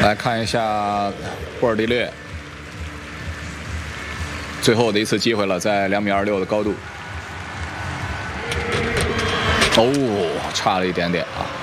来看一下波尔蒂略最后的一次机会了，在2.26米的高度。哦，差了一点点啊。